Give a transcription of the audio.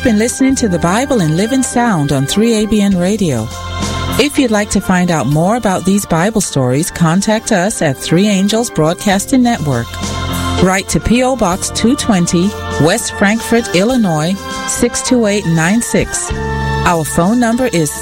You've been listening to the Bible in Living Sound on 3ABN Radio. If you'd like to find out more about these Bible stories, contact us at Three Angels Broadcasting Network. Write to P.O. Box 220, West Frankfort, Illinois, 62896. Our phone number is